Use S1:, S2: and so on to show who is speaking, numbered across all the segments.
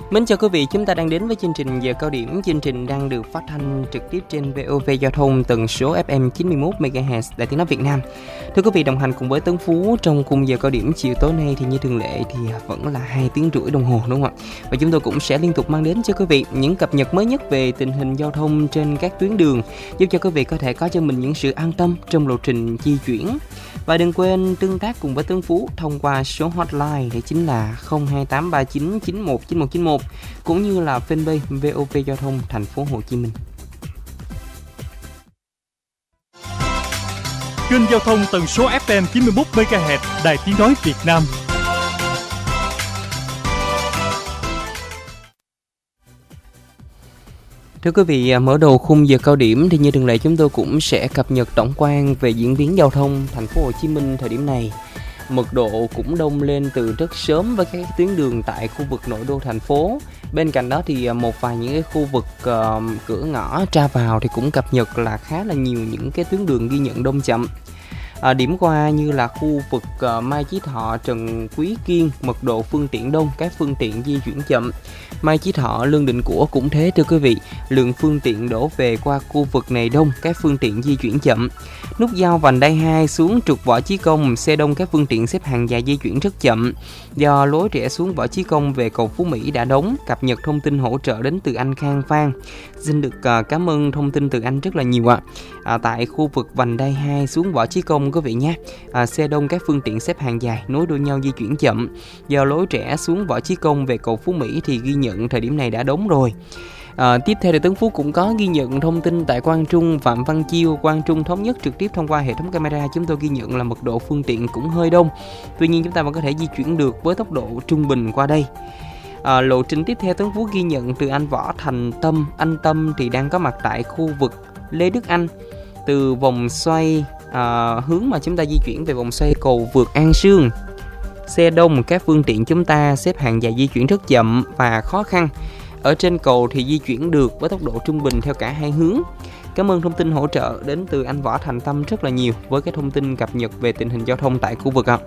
S1: Mến chào quý vị, chúng ta đang đến với chương trình Giờ Cao Điểm. Chương trình đang được phát thanh trực tiếp trên VOV Giao thông tần số FM 91 MHz Đài Tiếng nói Việt Nam. Thưa quý vị, đồng hành cùng với Tấn Phú trong khung Giờ Cao Điểm chiều tối nay thì như thường lệ thì vẫn là 2 tiếng rưỡi đồng hồ, đúng không ạ? Và chúng tôi cũng sẽ liên tục mang đến cho quý vị những cập nhật mới nhất về tình hình giao thông trên các tuyến đường, giúp cho quý vị có thể có cho mình những sự an tâm trong lộ trình di chuyển. Và đừng quên tương tác cùng với Tấn Phú thông qua số hotline để chính là 02839 919191 cũng như là fanpage VOV Giao thông Thành phố Hồ Chí Minh.
S2: Kênh giao thông tần số FM 91 MHz Đài Tiếng nói Việt Nam.
S1: Thưa quý vị, mở đầu khung giờ cao điểm thì như thường lệ chúng tôi cũng sẽ cập nhật tổng quan về diễn biến giao thông Thành phố Hồ Chí Minh thời điểm này. Mật độ cũng đông lên từ rất sớm với các tuyến đường tại khu vực nội đô thành phố. Bên cạnh đó thì một vài những cái khu vực cửa ngõ ra vào thì cũng cập nhật là khá là nhiều những cái tuyến đường ghi nhận đông chậm. Điểm qua như là khu vực Mai Chí Thọ, Trần Quý Kiên, mật độ phương tiện đông, các phương tiện di chuyển chậm. Mai Chí Thọ, Lương Định Của cũng thế thưa quý vị, lượng phương tiện đổ về qua khu vực này đông, các phương tiện di chuyển chậm. Nút giao vành đai 2 xuống trục Võ Chí Công, xe đông, các phương tiện xếp hàng dài di chuyển rất chậm. Do lối rẽ xuống Võ Chí Công về cầu Phú Mỹ đã đóng, cập nhật thông tin hỗ trợ đến từ anh Khang Phan. Xin được cảm ơn thông tin từ anh rất là nhiều ạ. Tại khu vực vành đai 2 xuống Võ Chí Công quý vị nhé, xe đông, các phương tiện xếp hàng dài nối đuôi nhau di chuyển chậm. Do lối rẽ xuống Võ Chí Công về cầu Phú Mỹ thì ghi nhận thời điểm này đã đóng rồi. Tiếp theo thì Tấn Phú cũng có ghi nhận thông tin tại Quang Trung, Phạm Văn Chiêu, Quang Trung Thống Nhất trực tiếp thông qua hệ thống camera. Chúng tôi ghi nhận là mật độ phương tiện cũng hơi đông, tuy nhiên chúng ta vẫn có thể di chuyển được với tốc độ trung bình qua đây. Lộ trình tiếp theo Tấn Phú ghi nhận từ anh Võ Thành Tâm. Anh Tâm thì đang có mặt tại khu vực Lê Đức Anh, từ vòng xoay hướng mà chúng ta di chuyển về vòng xoay cầu vượt An Sương. Xe đông, các phương tiện chúng ta xếp hàng dài di chuyển rất chậm và khó khăn. Ở trên cầu thì di chuyển được với tốc độ trung bình theo cả hai hướng. Cảm ơn thông tin hỗ trợ đến từ anh Võ Thành Tâm rất là nhiều với cái thông tin cập nhật về tình hình giao thông tại khu vực ạ.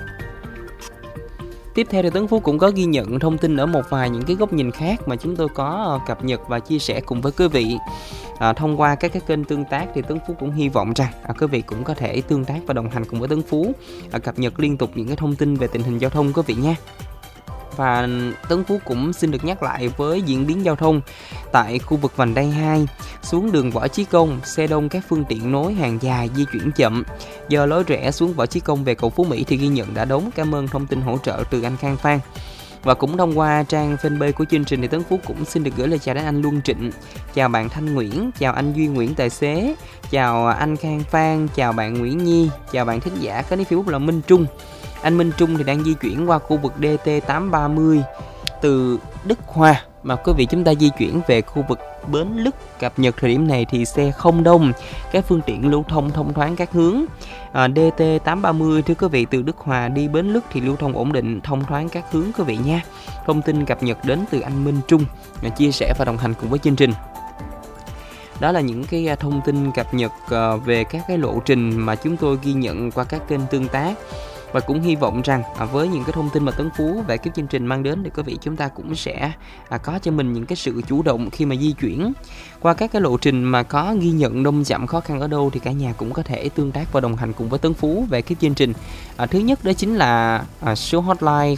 S1: Tiếp theo thì Tấn Phú cũng có ghi nhận thông tin ở một vài những cái góc nhìn khác mà chúng tôi có cập nhật và chia sẻ cùng với quý vị. Thông qua các cái kênh tương tác thì Tấn Phú cũng hy vọng rằng quý vị cũng có thể tương tác và đồng hành cùng với Tấn Phú, cập nhật liên tục những cái thông tin về tình hình giao thông quý vị nhé. Và Tấn Phú cũng xin được nhắc lại với diễn biến giao thông tại khu vực vành đai 2 xuống đường Võ Chí Công, xe đông, các phương tiện nối hàng dài di chuyển chậm. Do lối rẽ xuống Võ Chí Công về cầu Phú Mỹ thì ghi nhận đã đóng. Cảm ơn thông tin hỗ trợ từ anh Khang Phan. Và cũng thông qua trang fanpage của chương trình thì Tấn Phú cũng xin được gửi lời chào đến anh Luân Trịnh, chào bạn Thanh Nguyễn, chào anh Duy Nguyễn tài xế, chào anh Khang Phan, chào bạn Nguyễn Nhi, chào bạn thính giả có nick Facebook là Minh Trung. Anh Minh Trung thì đang di chuyển qua khu vực DT830 từ Đức Hòa, mà quý vị chúng ta di chuyển về khu vực Bến Lức. Cập nhật thời điểm này thì xe không đông, các phương tiện lưu thông thông thoáng các hướng. DT830 thưa quý vị, từ Đức Hòa đi Bến Lức thì lưu thông ổn định, thông thoáng các hướng quý vị nha. Thông tin cập nhật đến từ anh Minh Trung chia sẻ và đồng hành cùng với chương trình. Đó là những cái thông tin cập nhật về các cái lộ trình mà chúng tôi ghi nhận qua các kênh tương tác. Và cũng hy vọng rằng với những cái thông tin mà Tấn Phú về cái chương trình mang đến thì quý vị chúng ta cũng sẽ có cho mình những cái sự chủ động khi mà di chuyển qua các cái lộ trình mà có ghi nhận đông chậm khó khăn ở đâu thì cả nhà cũng có thể tương tác và đồng hành cùng với Tấn Phú về cái chương trình. Thứ nhất đó chính là số hotline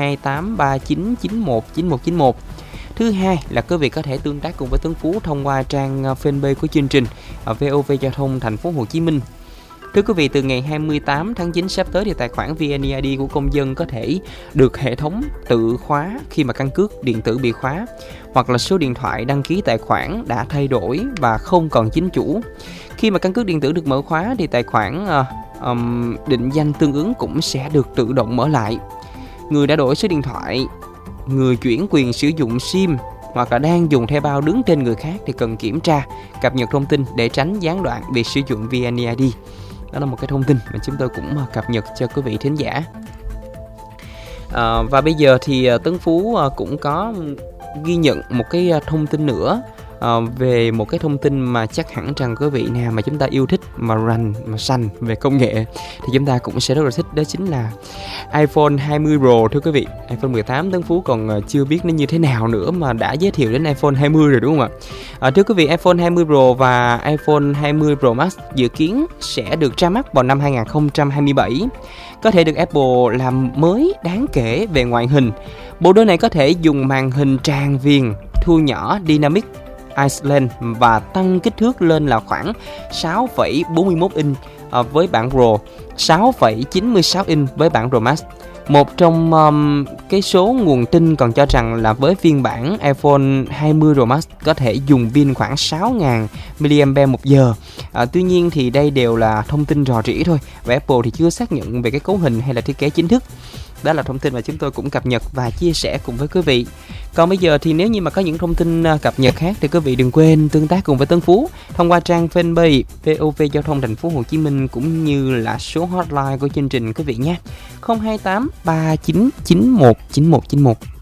S1: 02839919191. Thứ hai là quý vị có thể tương tác cùng với Tấn Phú thông qua trang fanpage của chương trình VOV Giao thông Thành phố Hồ Chí Minh. Thưa quý vị, từ ngày 28 tháng 9 sắp tới thì tài khoản VNeID của công dân có thể được hệ thống tự khóa khi mà căn cước điện tử bị khóa, hoặc là số điện thoại đăng ký tài khoản đã thay đổi và không còn chính chủ. Khi mà căn cước điện tử được mở khóa thì tài khoản định danh tương ứng cũng sẽ được tự động mở lại. Người đã đổi số điện thoại, người chuyển quyền sử dụng SIM hoặc là đang dùng thuê bao đứng tên người khác thì cần kiểm tra, cập nhật thông tin để tránh gián đoạn việc sử dụng VNeID. Đó là một cái thông tin mà chúng tôi cũng cập nhật cho quý vị thính giả. Và bây giờ thì Tấn Phú cũng có ghi nhận một cái thông tin nữa về một cái thông tin mà chắc hẳn rằng quý vị nào mà chúng ta yêu thích mà rành mà sành về công nghệ thì chúng ta cũng sẽ rất là thích, đó chính là iPhone 20 Pro thưa quý vị. iPhone 18 Tấn Phú còn chưa biết nó như thế nào nữa mà đã giới thiệu đến iPhone 20 rồi đúng không ạ? Thưa quý vị, iPhone 20 Pro và iPhone 20 Pro Max dự kiến sẽ được ra mắt vào năm 2027. Có thể được Apple làm mới đáng kể về ngoại hình. Bộ đôi này có thể dùng màn hình tràn viền, thu nhỏ Dynamic Island và tăng kích thước lên là khoảng 6,41 inch với bản Pro, 6,96 inch với bản Pro Max. Một trong cái số nguồn tin còn cho rằng là với phiên bản iPhone 20 Pro Max có thể dùng pin khoảng 6.000 mAh một giờ. Tuy nhiên thì đây đều là thông tin rò rỉ thôi, và Apple thì chưa xác nhận về cái cấu hình hay là thiết kế chính thức. Đó là thông tin mà chúng tôi cũng cập nhật và chia sẻ cùng với quý vị. Còn bây giờ thì nếu như mà có những thông tin cập nhật khác thì quý vị đừng quên tương tác cùng với Tấn Phú thông qua trang fanpage VOV Giao thông Thành phố Hồ Chí Minh cũng như là số hotline của chương trình quý vị nhé. 028 3991 9191.